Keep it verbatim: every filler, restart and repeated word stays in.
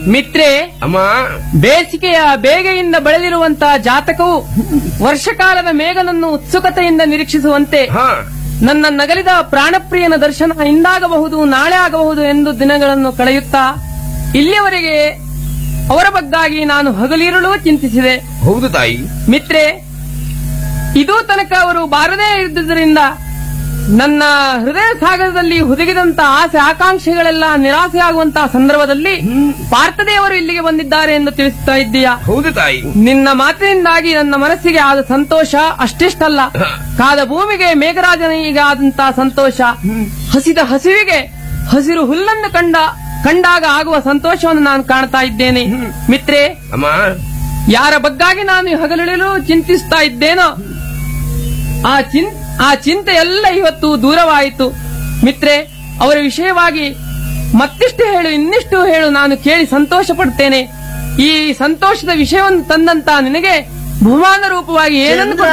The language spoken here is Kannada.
ಮಿತ್ರೆ, ಅಮ್ಮ ಬೇಸಿಗೆಯ ಬೇಗೆಯಿಂದ ಬೆಳೆದಿರುವಂತಹ ಜಾತಕವು ವರ್ಷಕಾಲದ ಮೇಘನನ್ನು ಉತ್ಸುಕತೆಯಿಂದ ನಿರೀಕ್ಷಿಸುವಂತೆ ಹಾ ನನ್ನ ನಗಲಿದ ಪ್ರಾಣಪ್ರಿಯನ ದರ್ಶನ ಇಂದಾಗಬಹುದು, ನಾಳೆ ಆಗಬಹುದು ಎಂದು ದಿನಗಳನ್ನು ಕಳೆಯುತ್ತಾ ಇಲ್ಲಿಯವರೆಗೆ ಅವರ ಬಗ್ಗಾಗಿ ನಾನು ಹಗಲಿರುಳು ಚಿಂತಿಸಿದೆ. ಹೌದು ತಾಯಿ. ಮಿತ್ರೆ, ಇದೂ ತನಕ ಅವರು ಬಾರದೇ ಇದ್ದುದರಿಂದ ನನ್ನ ಹೃದಯ ಸಾಗರದಲ್ಲಿ ಹುದುಗಿದಂತ ಆಸೆ ಆಕಾಂಕ್ಷೆಗಳೆಲ್ಲ ನಿರಾಸೆಯಾಗುವಂತಹ ಸಂದರ್ಭದಲ್ಲಿ ಪಾರ್ಥದೇವರು ಇಲ್ಲಿಗೆ ಬಂದಿದ್ದಾರೆ ಎಂದು ತಿಳಿಸುತ್ತಾ ಇದ್ದೀಯಾ? ಹೌದು ತಾಯಿ. ನಿನ್ನ ಮಾತಿನಿಂದಾಗಿ ನನ್ನ ಮನಸ್ಸಿಗೆ ಆದ ಸಂತೋಷ ಅಷ್ಟಿಷ್ಟಲ್ಲ, ಕಾದ ಭೂಮಿಗೆ ಮೇಘರಾಜನಿಗೆ ಆದಂತಹ ಸಂತೋಷ, ಹಸಿದ ಹಸಿವಿಗೆ ಹಸಿರು ಹುಲ್ಲನ್ನು ಕಂಡ ಕಂಡಾಗ ಆಗುವ ಸಂತೋಷವನ್ನು ನಾನು ಕಾಣ್ತಾ ಇದ್ದೇನೆ. ಮಿತ್ರೆ, ಅಮ್ಮ ಯಾರ ಬಗ್ಗಾಗಿ ನಾನು ಹಗಲಿರಲು ಚಿಂತಿಸ್ತಾ ಇದ್ದೇನೋ ಆ ಚಿನ್ ಆ ಚಿಂತೆ ಎಲ್ಲ ಇವತ್ತು ದೂರವಾಯಿತು. ಮಿತ್ರೆ, ಅವರ ವಿಷಯವಾಗಿ ಮತ್ತಿಷ್ಟು ಹೇಳು, ಇನ್ನಿಷ್ಟು ಹೇಳು, ನಾನು ಕೇಳಿ ಸಂತೋಷ ಪಡ್ತೇನೆ. ಈ ಸಂತೋಷದ ವಿಷಯವನ್ನು ತಂದಂತ ನಿನಗೆ ಬಹುಮಾನ ರೂಪವಾಗಿ ಏನನ್ನು